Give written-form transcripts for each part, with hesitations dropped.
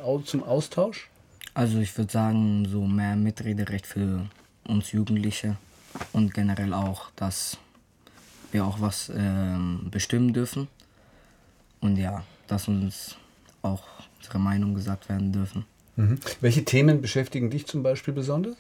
zum Austausch? Also ich würde sagen, so mehr Mitrederecht für uns Jugendliche und generell auch, dass wir auch was bestimmen dürfen und ja, dass uns auch unsere Meinung gesagt werden dürfen. Welche Themen beschäftigen dich zum Beispiel besonders?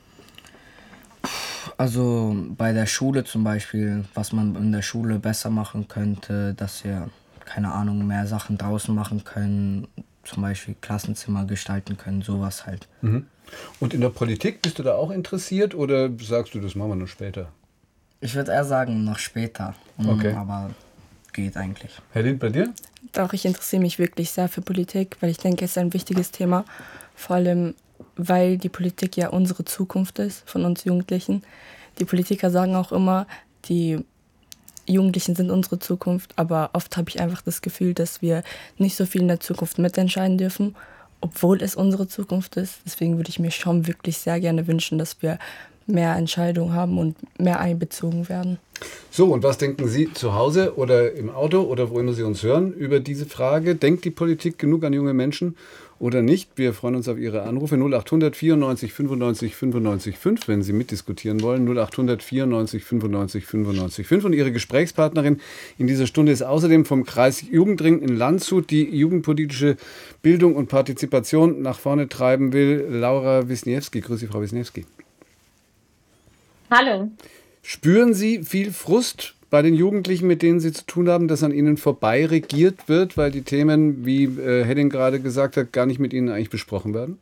Also bei der Schule zum Beispiel, was man in der Schule besser machen könnte, dass wir, keine Ahnung, mehr Sachen draußen machen können, zum Beispiel Klassenzimmer gestalten können, sowas halt. Und in der Politik bist du da auch interessiert oder sagst du, das machen wir noch später? Ich würde eher sagen, noch später, Okay. aber geht eigentlich. Herr Lind, bei dir? Doch, ich interessiere mich wirklich sehr für Politik, weil ich denke, es ist ein wichtiges Thema. Vor allem, weil die Politik ja unsere Zukunft ist, von uns Jugendlichen. Die Politiker sagen auch immer, die Jugendlichen sind unsere Zukunft, aber oft habe ich einfach das Gefühl, dass wir nicht so viel in der Zukunft mitentscheiden dürfen, obwohl es unsere Zukunft ist. Deswegen würde ich mir schon wirklich sehr gerne wünschen, dass wir mehr Entscheidungen haben und mehr einbezogen werden. So, und was denken Sie zu Hause oder im Auto oder wo immer Sie uns hören über diese Frage? Denkt die Politik genug an junge Menschen oder nicht? Wir freuen uns auf Ihre Anrufe 0800 94 95 95 5, wenn Sie mitdiskutieren wollen. 0800 94 95 95 5. Und Ihre Gesprächspartnerin in dieser Stunde ist außerdem vom Kreis Jugendring in Landshut, die jugendpolitische Bildung und Partizipation nach vorne treiben will, Laura Wisniewski. Grüße Sie, Frau Wisniewski. Hallo. Spüren Sie viel Frust bei den Jugendlichen, mit denen Sie zu tun haben, dass an ihnen vorbei regiert wird, weil die Themen, wie Henning gerade gesagt hat, gar nicht mit ihnen eigentlich besprochen werden?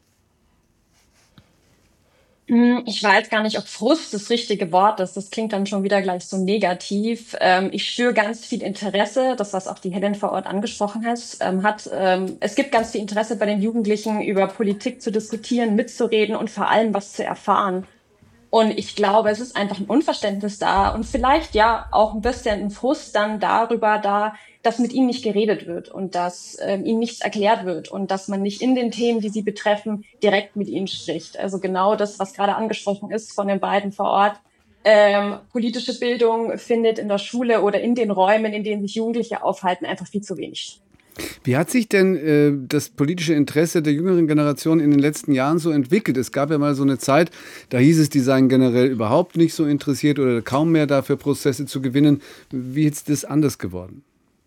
Ich weiß gar nicht, ob Frust das richtige Wort ist. Das klingt dann schon wieder gleich so negativ. Ich spüre ganz viel Interesse, das, was auch die Helen vor Ort angesprochen hat. Es gibt ganz viel Interesse bei den Jugendlichen, über Politik zu diskutieren, mitzureden und vor allem was zu erfahren. Und ich glaube, es ist einfach ein Unverständnis da und vielleicht ja auch ein bisschen ein Frust dann darüber da, dass mit ihnen nicht geredet wird und dass ihnen nichts erklärt wird und dass man nicht in den Themen, die sie betreffen, direkt mit ihnen spricht. Also genau das, was gerade angesprochen ist von den beiden vor Ort. Politische Bildung findet in der Schule oder in den Räumen, in denen sich Jugendliche aufhalten, einfach viel zu wenig. Wie hat sich denn das politische Interesse der jüngeren Generation in den letzten Jahren so entwickelt? Es gab ja mal so eine Zeit, da hieß es, die seien generell überhaupt nicht so interessiert oder kaum mehr dafür Prozesse zu gewinnen. Wie ist das anders geworden?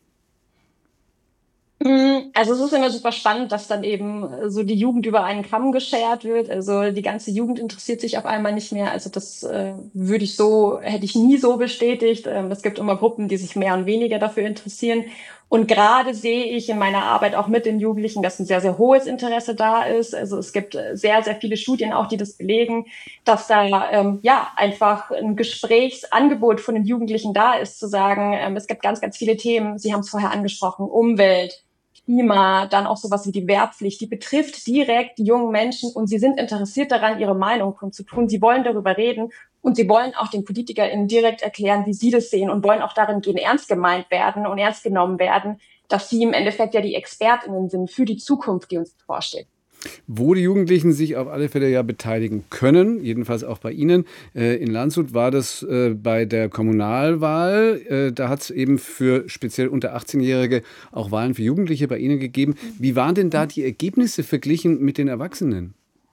Also es ist immer super spannend, dass dann eben so die Jugend über einen Kamm geschert wird. Also die ganze Jugend interessiert sich auf einmal nicht mehr. Also das hätte ich nie so bestätigt. Es gibt immer Gruppen, die sich mehr und weniger dafür interessieren. Und gerade sehe ich in meiner Arbeit auch mit den Jugendlichen, dass ein sehr, sehr hohes Interesse da ist. Also es gibt sehr, sehr viele Studien auch, die das belegen, dass da einfach ein Gesprächsangebot von den Jugendlichen da ist, zu sagen, es gibt ganz, ganz viele Themen. Sie haben es vorher angesprochen, Umwelt, Klima, dann auch sowas wie die Wehrpflicht, die betrifft direkt die jungen Menschen und sie sind interessiert daran, ihre Meinung kundzutun. Sie wollen darüber reden und sie wollen auch den PolitikerInnen direkt erklären, wie sie das sehen und wollen auch darin gehen, ernst gemeint werden und ernst genommen werden, dass sie im Endeffekt ja die ExpertInnen sind für die Zukunft, die uns bevorsteht. Wo die Jugendlichen sich auf alle Fälle ja beteiligen können, jedenfalls auch bei Ihnen. In Landshut war das bei der Kommunalwahl. Da hat es eben für speziell unter 18-Jährige auch Wahlen für Jugendliche bei Ihnen gegeben. Wie waren denn da die Ergebnisse verglichen mit den Erwachsenen?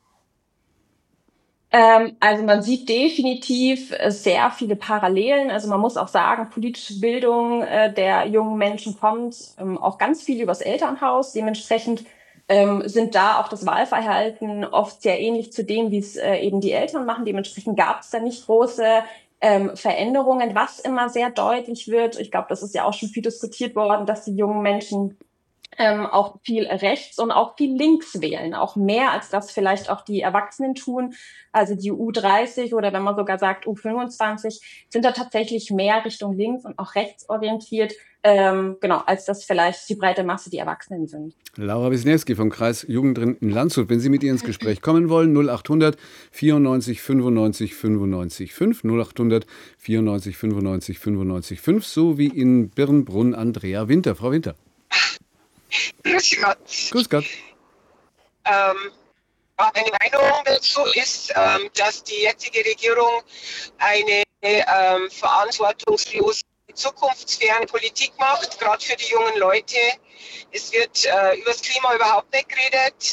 Also man sieht definitiv sehr viele Parallelen. Also man muss auch sagen, politische Bildung der jungen Menschen kommt auch ganz viel übers Elternhaus. Dementsprechend sind da auch das Wahlverhalten oft sehr ähnlich zu dem, wie es eben die Eltern machen. Dementsprechend gab es da nicht große Veränderungen, was immer sehr deutlich wird. Ich glaube, das ist ja auch schon viel diskutiert worden, dass die jungen Menschen auch viel rechts und auch viel links wählen, auch mehr als das vielleicht auch die Erwachsenen tun. Also die U30 oder wenn man sogar sagt U25 sind da tatsächlich mehr Richtung links und auch rechts orientiert, als das vielleicht die breite Masse die Erwachsenen sind. Laura Wisniewski vom Kreis Jugendring in Landshut. Wenn Sie mit ihr ins Gespräch kommen wollen, 0800 94 95 95 5, 0800 94 95 95 5, so wie in Birnbrunn Andrea Winter. Frau Winter. Grüß Gott. Grüß Gott. Meine Meinung dazu ist, dass die jetzige Regierung eine verantwortungslose, zukunftsferne Politik macht, gerade für die jungen Leute. Es wird über das Klima überhaupt nicht geredet.